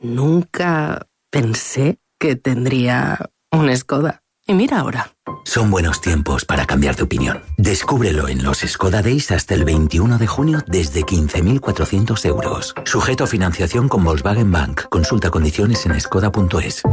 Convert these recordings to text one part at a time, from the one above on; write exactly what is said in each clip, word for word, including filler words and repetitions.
Nunca pensé que tendría un Skoda. Y mira ahora. Son buenos tiempos para cambiar de opinión. Descúbrelo en los Skoda Days hasta el veintiuno de junio desde quince mil cuatrocientos euros. Sujeto a financiación con Volkswagen Bank. Consulta condiciones en skoda punto es.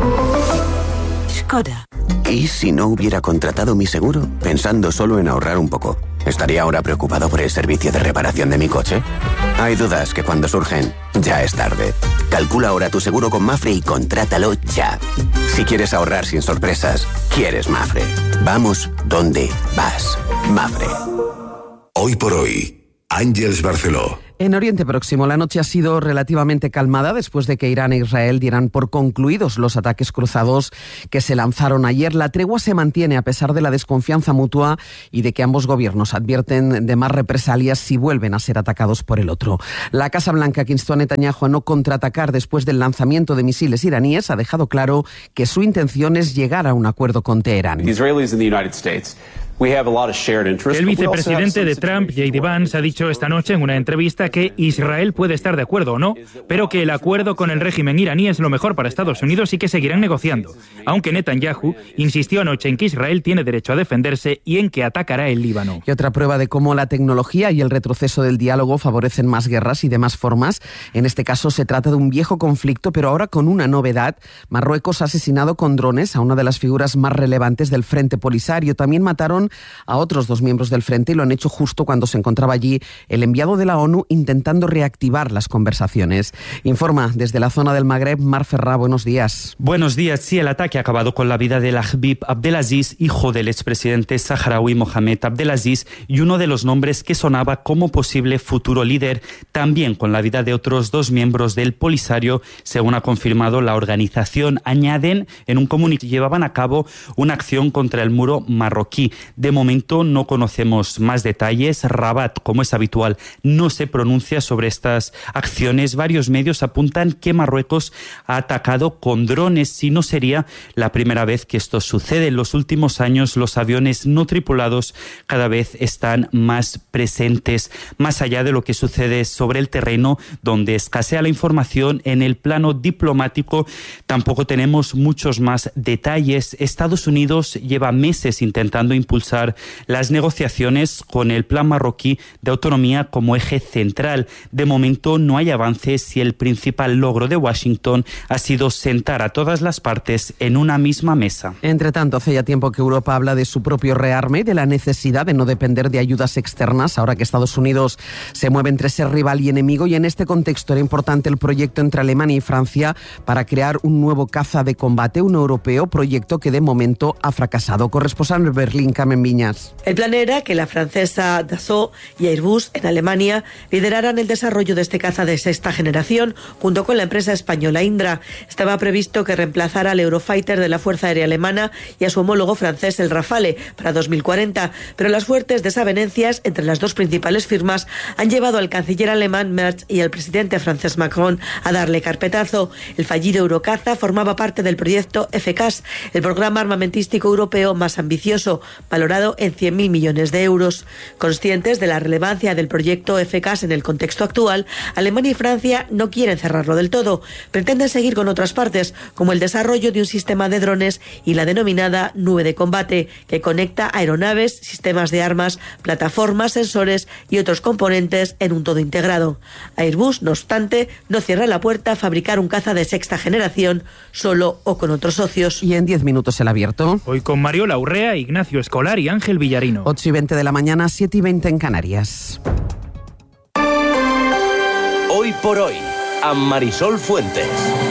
Skoda. ¿Y si no hubiera contratado mi seguro? Pensando solo en ahorrar un poco. ¿Estaría ahora preocupado por el servicio de reparación de mi coche? Hay dudas que cuando surgen, ya es tarde. Calcula ahora tu seguro con Mafre y contrátalo ya. Si quieres ahorrar sin sorpresas, quieres Mafre. Vamos donde vas. Mafre. Hoy por hoy, Àngels Barceló. En Oriente Próximo, la noche ha sido relativamente calmada después de que Irán e Israel dieran por concluidos los ataques cruzados que se lanzaron ayer. La tregua se mantiene a pesar de la desconfianza mutua y de que ambos gobiernos advierten de más represalias si vuelven a ser atacados por el otro. La Casa Blanca, que instó a Netanyahu a no contraatacar después del lanzamiento de misiles iraníes, ha dejado claro que su intención es llegar a un acuerdo con Teherán. El vicepresidente de Trump, J D Vance, ha dicho esta noche en una entrevista que Israel puede estar de acuerdo o no, pero que el acuerdo con el régimen iraní es lo mejor para Estados Unidos y que seguirán negociando. Aunque Netanyahu insistió anoche en que Israel tiene derecho a defenderse y en que atacará el Líbano. Y otra prueba de cómo la tecnología y el retroceso del diálogo favorecen más guerras y de más formas. En este caso se trata de un viejo conflicto, pero ahora con una novedad. Marruecos ha asesinado con drones a una de las figuras más relevantes del Frente Polisario. También mataron a otros dos miembros del Frente y lo han hecho justo cuando se encontraba allí el enviado de la ONU intentando reactivar las conversaciones. Informa desde la zona del Magreb, Mar Ferrá, buenos días. Buenos días. Sí, el ataque ha acabado con la vida de Habib Abdelaziz, hijo del expresidente saharaui Mohamed Abdelaziz, y uno de los nombres que sonaba como posible futuro líder, también con la vida de otros dos miembros del Polisario, según ha confirmado la organización. Añaden en un comunicado que llevaban a cabo una acción contra el muro marroquí. De momento no conocemos más detalles. Rabat, como es habitual, no se pronuncia sobre estas acciones. Varios medios apuntan que Marruecos ha atacado con drones y no sería la primera vez que esto sucede. En los últimos años los aviones no tripulados cada vez están más presentes. Más allá de lo que sucede sobre el terreno, donde escasea la información, en el plano diplomático tampoco tenemos muchos más detalles. Estados Unidos lleva meses intentando impulsar las negociaciones con el plan marroquí de autonomía como eje central. De momento no hay avances y el principal logro de Washington ha sido sentar a todas las partes en una misma mesa. Entre tanto, hace ya tiempo que Europa habla de su propio rearme y de la necesidad de no depender de ayudas externas, ahora que Estados Unidos se mueve entre ser rival y enemigo, y en este contexto era importante el proyecto entre Alemania y Francia para crear un nuevo caza de combate, un europeo, proyecto que de momento ha fracasado. Corresponsal en Berlín, Carmen Viñas. El plan era que la francesa Dassault y Airbus en Alemania lideraran el desarrollo de este caza de sexta generación junto con la empresa española Indra. Estaba previsto que reemplazara al Eurofighter de la Fuerza Aérea Alemana y a su homólogo francés el Rafale para dos mil cuarenta, pero las fuertes desavenencias entre las dos principales firmas han llevado al canciller alemán Merz y al presidente francés Macron a darle carpetazo. El fallido Eurocaza formaba parte del proyecto F C A S, el programa armamentístico europeo más ambicioso, valorado en cien mil millones de euros. Conscientes de la relevancia del proyecto F C A S en el contexto actual, Alemania y Francia no quieren cerrarlo del todo. Pretenden seguir con otras partes, como el desarrollo de un sistema de drones y la denominada nube de combate, que conecta aeronaves, sistemas de armas, plataformas, sensores y otros componentes en un todo integrado. Airbus, no obstante, no cierra la puerta a fabricar un caza de sexta generación, solo o con otros socios. Y en diez minutos el abierto. Hoy con Mariola Urrea, Ignacio Escolar y Ángel Villarino. ocho y veinte de la mañana, siete y veinte en Canarias. Hoy por hoy, a Marisol Fuentes.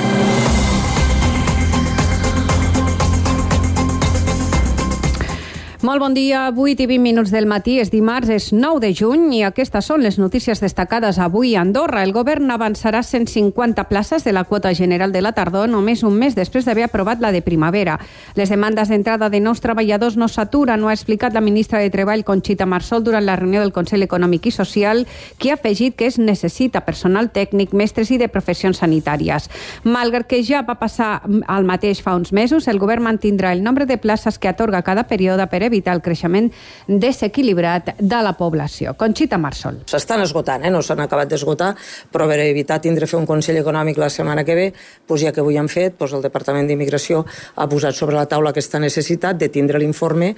Molt bon dia, vuit i vint minuts del matí, és dimarts, és nou de juny i aquestes són les notícies destacades avui a Andorra. El govern avançarà cent cinquanta places de la quota general de la tardor només un mes després d'haver aprovat la de primavera. Les demandes d'entrada de nous treballadors no s'aturen, ho ha explicat la ministra de Treball, Conxita Marsol, durant la reunió del Consell Econòmic i Social, que ha afegit que es necessita personal tècnic, mestres i de professions sanitàries. Malgrat que ja va passar el mateix fa uns mesos, el govern mantindrà el nombre de places que atorga cada període per evitar evitar el creixement desequilibrat de la població. Conxita Marsol. S'estan esgotant, eh? No s'han acabat d'esgotar, però per evitar tindre fer un Consell Econòmic la setmana que ve, doncs ja que avui han fet, doncs el Departament d'Immigració ha posat sobre la taula aquesta necessitat de tindre l'informe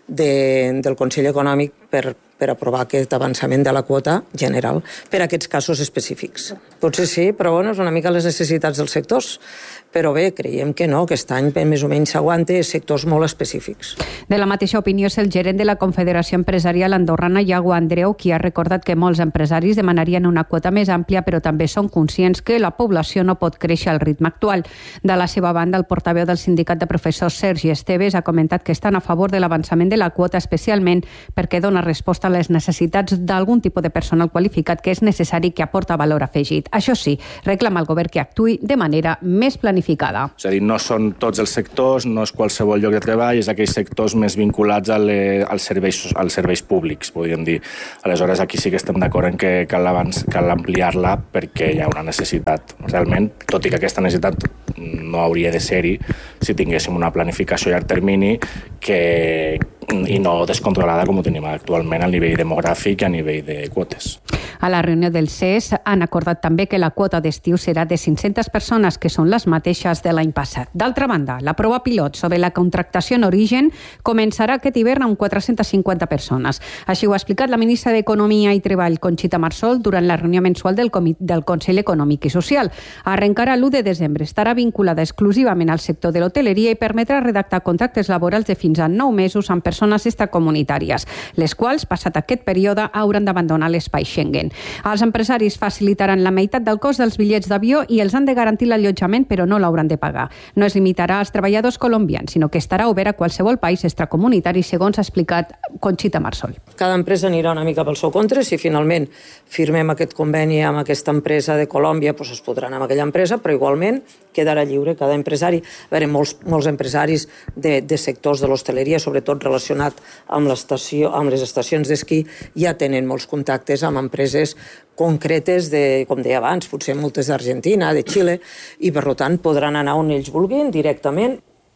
de, del Consell Econòmic per, per aprovar aquest avançament de la quota general per a aquests casos específics. Potser sí, però bueno, és una mica les necessitats dels sectors. Però bé, creiem que no, aquest any més o menys s'aguanta sectors molt específics. De la mateixa opinió és el gerent de la Confederació Empresarial Andorrana, Iago Andreu, qui ha recordat que molts empresaris demanarien una quota més àmplia, però també són conscients que la població no pot créixer al ritme actual. De la seva banda, el portaveu del Sindicat de Professors, Sergi Esteves, ha comentat que estan a favor de l'avançament de la quota, especialment perquè dona resposta a les necessitats d'algun tipus de personal qualificat que és necessari, que aporta valor afegit. Això sí, reclama al govern que actuï de manera més planificada. És a dir, no són tots els sectors, no és qualsevol lloc de treball, és aquells sectors més vinculats a le, als, serveis, als serveis públics, podríem dir. Aleshores, aquí sí que estem d'acord en que cal, cal ampliar-la perquè hi ha una necessitat. Realment, tot i que aquesta necessitat no hauria de ser-hi si tinguéssim una planificació a llarg termini que, i no descontrolada com ho tenim actualment a nivell demogràfic i a nivell de quotes. A la reunió del C E S han acordat també que la quota d'estiu serà de cinc-centes persones, que són les mateixes de l'any passat. D'altra banda, la prova pilot sobre la contractació en origen començarà aquest hivern amb quatre-centes cinquanta persones. Així ho ha explicat la ministra d'Economia i Treball, Conxita Marsol, durant la reunió mensual del, del Consell Econòmic i Social. Arrencarà l'u de desembre, estarà vinculada exclusivament al sector de l'hoteleria i permetrà redactar contractes laborals de fins a nou mesos amb persones extracomunitàries, les quals, passat aquest període, hauran d'abandonar l'espai Schengen. Els empresaris facilitaran la meitat del cost dels bitllets d'avió i els han de garantir l'allotjament, però no l'hauran de pagar. No es limitarà als treballadors colombians, sinó que estarà obert a qualsevol país extracomunitari, segons ha explicat Conxita Marsol. Cada empresa anirà una mica pel seu compte. Si finalment firmem aquest conveni amb aquesta empresa de Colòmbia, doncs es podrà anar amb aquella empresa, però igualment quedarà lliure cada empresari. A veure, molts, molts empresaris de, de sectors de l'hostaleria, sobretot relacionat amb, l'estació, amb les estacions d'esquí, ja tenen molts contactes amb empreses concretes, de, com deia abans, potser moltes d'Argentina, de Xile, i per tant podran anar on ells vulguin directament.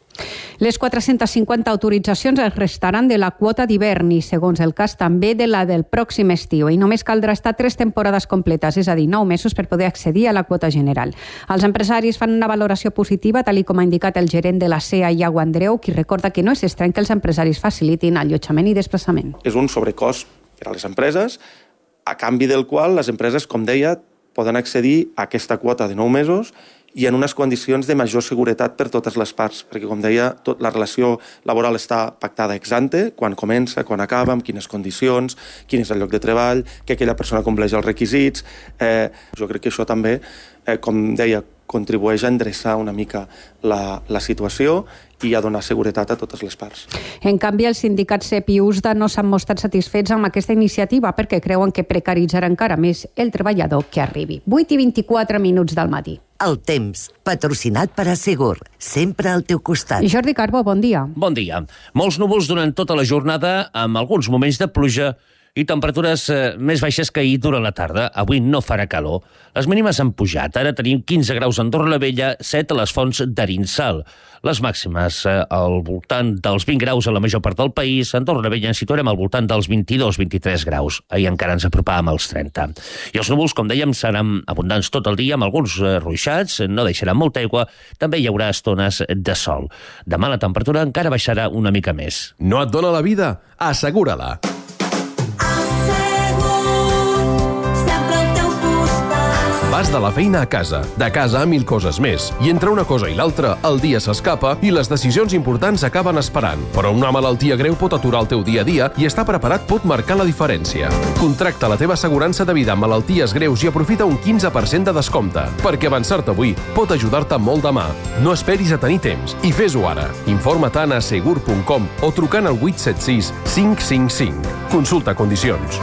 Les quatre-centes cinquanta autoritzacions es restaran de la quota d'hivern i, segons el cas, també de la del pròxim estiu. I només caldrà estar tres temporades completes, és a dir, nou mesos, per poder accedir a la quota general. Els empresaris fan una valoració positiva, tal com ha indicat el gerent de la C E A, Iago Andreu, qui recorda que no és estrany que els empresaris facilitin allotjament i desplaçament. És un sobrecost per a les empreses, a canvi del qual les empreses, com deia, poden accedir a aquesta quota de nou mesos i en unes condicions de major seguretat per totes les parts, perquè, com deia, tot, la relació laboral està pactada ex ante, quan comença, quan acaba, amb quines condicions, quin és el lloc de treball, que aquella persona compleix els requisits. Eh, jo crec que això també, eh, com deia, contribueix a endreçar una mica la, la situació i a donar seguretat a totes les parts. En canvi, els sindicats C E P i U S D A no s'han mostrat satisfets amb aquesta iniciativa perquè creuen que precaritzarà encara més el treballador que arribi. vuit i vint-i-quatre minuts del matí. El temps, patrocinat per Assegur, sempre al teu costat. Jordi Carbó, bon dia. Bon dia. Molts núvols durant tota la jornada, amb alguns moments de pluja i temperatures eh, més baixes que ahir durant la tarda. Avui no farà calor. Les mínimes han pujat. Ara tenim quinze graus a Andorra la Vella, set a les Fonts d'Arinsal. Les màximes eh, al voltant dels vint graus a la major part del país. A Andorra la Vella ens situarem al voltant dels vint-i-dos a vint-i-tres graus. Ahir encara ens apropàvem als trenta. I els núvols, com dèiem, seran abundants tot el dia, amb alguns eh, ruixats, no deixaran molta aigua. També hi haurà estones de sol. Demà la temperatura encara baixarà una mica més. No et dóna la vida? Assegura-la. Vas de la feina a casa, de casa a mil coses més, i entre una cosa i l'altra, el dia s'escapa i les decisions importants acaben esperant. Però una malaltia greu pot aturar el teu dia a dia i estar preparat pot marcar la diferència. Contracta la teva assegurança de vida amb malalties greus i aprofita un quinze per cent de descompte, perquè avançar-te avui pot ajudar-te molt demà. No esperis a tenir temps i fes-ho ara. Informa't a segur punt com o trucant al vuit set sis cinc cinc cinc. Consulta condicions.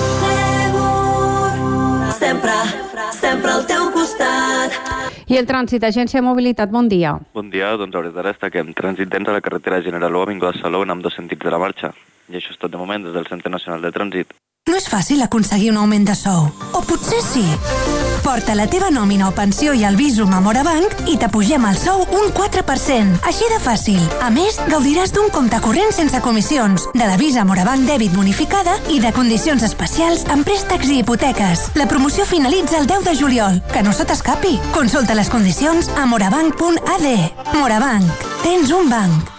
Sempre, sempre al teu costat. I el trànsit, Agència de Mobilitat, bon dia. Bon dia, doncs a hores d'ara destaquem trànsit dens a la carretera General o Avinguda Salou amb dos sentits de la marxa. I això és tot de moment des del Centre Nacional de Trànsit. No és fàcil aconseguir un augment de sou. O potser sí. Porta la teva nòmina o pensió i el Visum a Morabanc i t'apugem el sou un quatre per cent. Així de fàcil. A més, gaudiràs d'un compte corrent sense comissions, de la Visa Morabanc dèbit bonificada i de condicions especials en préstecs i hipoteques. La promoció finalitza el deu de juliol. Que no se t'escapi. Consulta les condicions a morabanc punt a d. Morabanc. Tens un banc.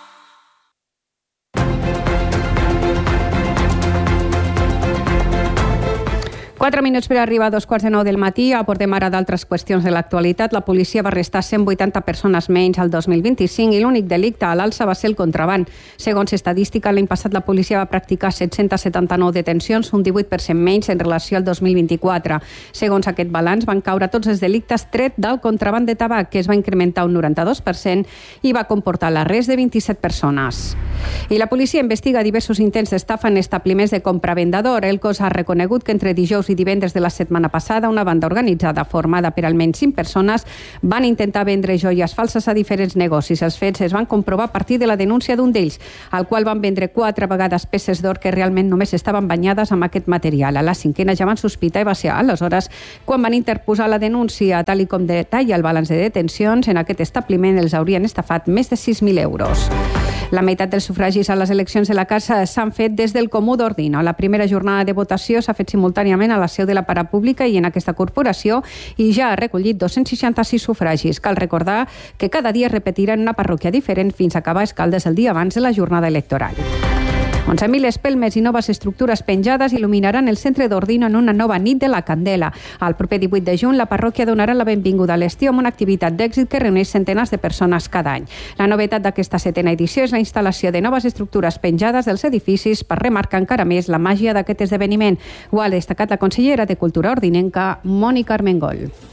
Quatre minuts per arribar a dos quarts de nou del matí. Aportem ara d'altres qüestions de l'actualitat. La policia va arrestar cent vuitanta persones menys al dos mil vint-i-cinc i l'únic delicte a l'alça va ser el contraban. Segons estadística, l'any passat la policia va practicar set-cents setanta-nou detencions, un divuit per cent menys en relació al dos mil vint-i-quatre. Segons aquest balanç, van caure tots els delictes tret del contraban de tabac, que es va incrementar un noranta-dos per cent i va comportar l'arrest de vint-i-set persones. I la policia investiga diversos intents d'estafa en establiments de compra-vendador. El cos ha reconegut que entre dijous i divendres de la setmana passada, una banda organitzada formada per almenys cinc persones van intentar vendre joies falses a diferents negocis. Els fets es van comprovar a partir de la denúncia d'un d'ells, al qual van vendre quatre vegades peces d'or que realment només estaven banyades amb aquest material. A la cinquena ja van sospitar i va ser aleshores quan van interposar la denúncia. Tal i com detalla el balanç de detencions, en aquest establiment els haurien estafat més de sis mil euros. La meitat dels sufragis a les eleccions de la Casa s'han fet des del Comú d'Ordino. La primera jornada de votació s'ha fet simultàniament a la seu de la Parapública i en aquesta corporació i ja ha recollit dos-cents seixanta-sis sufragis. Cal recordar que cada dia es repetirà en una parròquia diferent fins a acabar Escaldes el dia abans de la jornada electoral. onze mil espelmes i noves estructures penjades il·luminaran el centre d'Ordino en una nova nit de la Candela. El proper divuit de juny, la parròquia donarà la benvinguda a l'estiu amb una activitat d'èxit que reuneix centenars de persones cada any. La novetat d'aquesta setena edició és la instal·lació de noves estructures penjades dels edificis per remarcar encara més la màgia d'aquest esdeveniment. Ho ha destacat la consellera de Cultura ordinenca, Mònica Armengol.